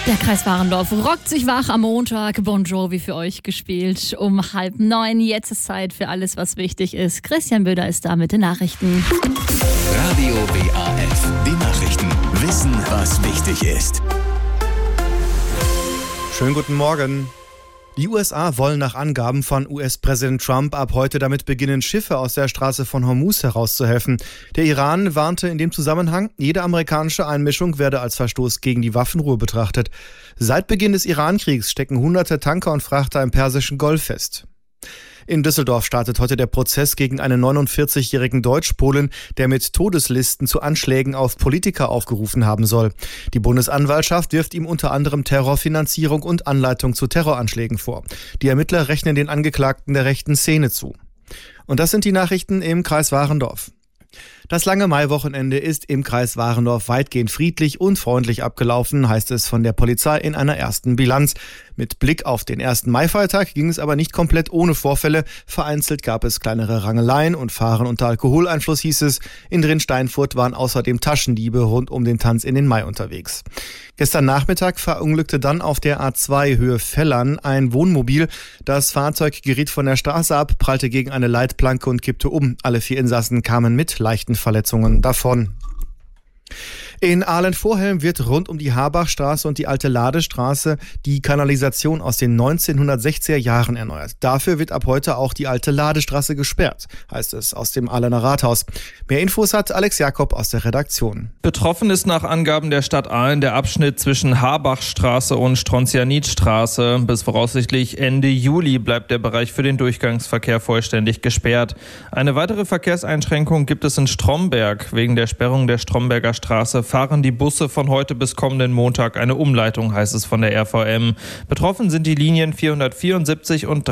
Der Kreis Warendorf rockt sich wach am Montag. Bon Jovi für euch gespielt um 8:30. Jetzt ist Zeit für alles, was wichtig ist. Christian Böder ist da mit den Nachrichten. Radio WAF, die Nachrichten. Wissen, was wichtig ist. Schönen guten Morgen. Die USA wollen nach Angaben von US-Präsident Trump ab heute damit beginnen, Schiffe aus der Straße von Hormuz herauszuhelfen. Der Iran warnte in dem Zusammenhang, jede amerikanische Einmischung werde als Verstoß gegen die Waffenruhe betrachtet. Seit Beginn des Iran-Kriegs stecken hunderte Tanker und Frachter im Persischen Golf fest. In Düsseldorf startet heute der Prozess gegen einen 49-jährigen Deutsch-Polen, der mit Todeslisten zu Anschlägen auf Politiker aufgerufen haben soll. Die Bundesanwaltschaft wirft ihm unter anderem Terrorfinanzierung und Anleitung zu Terroranschlägen vor. Die Ermittler rechnen den Angeklagten der rechten Szene zu. Und das sind die Nachrichten im Kreis Warendorf. Das lange Maiwochenende ist im Kreis Warendorf weitgehend friedlich und freundlich abgelaufen, heißt es von der Polizei in einer ersten Bilanz. Mit Blick auf den 1. Mai-Feiertag ging es aber nicht komplett ohne Vorfälle. Vereinzelt gab es kleinere Rangeleien und Fahren unter Alkoholeinfluss, hieß es. In Drinsteinfurt waren außerdem Taschendiebe rund um den Tanz in den Mai unterwegs. Gestern Nachmittag verunglückte dann auf der A2 Höhe Fellern ein Wohnmobil. Das Fahrzeug geriet von der Straße ab, prallte gegen eine Leitplanke und kippte um. Alle 4 Insassen kamen mit leichten Verletzungen davon. In Ahlen-Vorhelm wird rund um die Habachstraße und die Alte Ladestraße die Kanalisation aus den 1960er Jahren erneuert. Dafür wird ab heute auch die Alte Ladestraße gesperrt, heißt es aus dem Ahlener Rathaus. Mehr Infos hat Alex Jakob aus der Redaktion. Betroffen ist nach Angaben der Stadt Ahlen der Abschnitt zwischen Habachstraße und Strontianitstraße. Bis voraussichtlich Ende Juli bleibt der Bereich für den Durchgangsverkehr vollständig gesperrt. Eine weitere Verkehrseinschränkung gibt es in Stromberg. Wegen der Sperrung der Stromberger Straße fahren die Busse von heute bis kommenden Montag eine Umleitung, heißt es von der RVM. Betroffen sind die Linien 474 und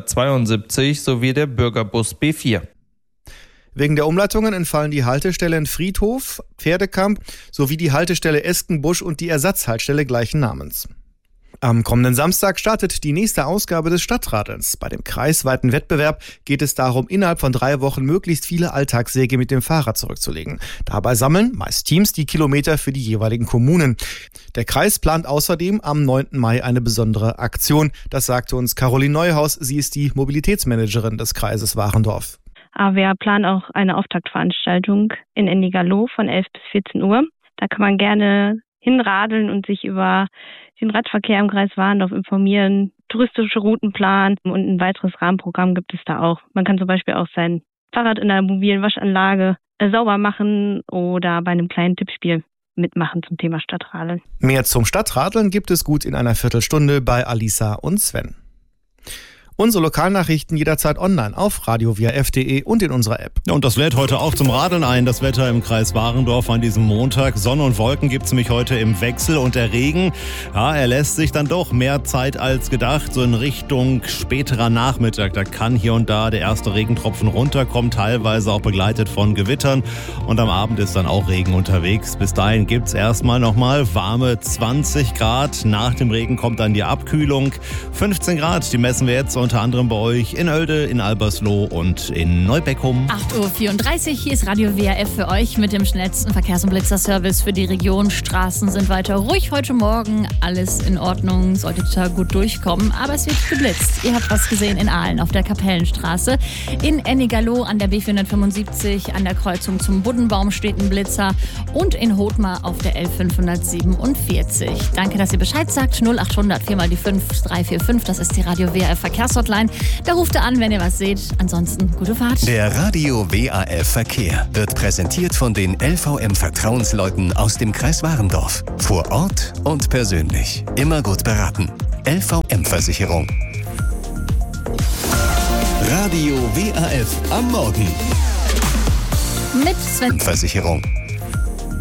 372 sowie der Bürgerbus B4. Wegen der Umleitungen entfallen die Haltestellen Friedhof, Pferdekamp sowie die Haltestelle Eskenbusch und die Ersatzhaltestelle gleichen Namens. Am kommenden Samstag startet die nächste Ausgabe des Stadtradelns. Bei dem kreisweiten Wettbewerb geht es darum, innerhalb von 3 Wochen möglichst viele Alltagswege mit dem Fahrrad zurückzulegen. Dabei sammeln meist Teams die Kilometer für die jeweiligen Kommunen. Der Kreis plant außerdem am 9. Mai eine besondere Aktion. Das sagte uns Caroline Neuhaus. Sie ist die Mobilitätsmanagerin des Kreises Warendorf. Wir planen auch eine Auftaktveranstaltung in Ennigerloh von 11 bis 14 Uhr. Da kann man gerne hinradeln und sich über den Radverkehr im Kreis Warendorf informieren, touristische Routen planen und ein weiteres Rahmenprogramm gibt es da auch. Man kann zum Beispiel auch sein Fahrrad in einer mobilen Waschanlage sauber machen oder bei einem kleinen Tippspiel mitmachen zum Thema Stadtradeln. Mehr zum Stadtradeln gibt es gut in einer Viertelstunde bei Alisa und Sven. Unsere Lokalnachrichten jederzeit online auf radiowaf.de und in unserer App. Und das lädt heute auch zum Radeln ein. Das Wetter im Kreis Warendorf an diesem Montag. Sonne und Wolken gibt's nämlich heute im Wechsel. Und der Regen, er lässt sich dann doch mehr Zeit als gedacht. So in Richtung späterer Nachmittag. Da kann hier und da der erste Regentropfen runterkommen. Teilweise auch begleitet von Gewittern. Und am Abend ist dann auch Regen unterwegs. Bis dahin gibt's erstmal nochmal warme 20 Grad. Nach dem Regen kommt dann die Abkühlung. 15 Grad, die messen wir jetzt unter anderem bei euch in Oelde, in Albersloh und in Neubeckum. 8:34 Uhr, hier ist Radio WAF für euch mit dem schnellsten Verkehrs- und Blitzerservice für die Region. Straßen sind weiter ruhig heute Morgen, alles in Ordnung, solltet ihr gut durchkommen, aber es wird geblitzt. Ihr habt was gesehen in Ahlen auf der Kapellenstraße, in Ennigerloh an der B475, an der Kreuzung zum Buddenbaum steht ein Blitzer und in Hothmar auf der L547. Danke, dass ihr Bescheid sagt. 0800 4 mal die 5 345, das ist die Radio WAF Verkehrshotline. Da ruft ihr an, wenn ihr was seht. Ansonsten gute Fahrt. Der Radio WAF Verkehr wird präsentiert von den LVM-Vertrauensleuten aus dem Kreis Warendorf. Vor Ort und persönlich. Immer gut beraten. LVM-Versicherung. Radio WAF am Morgen. Mit Sven. Versicherung.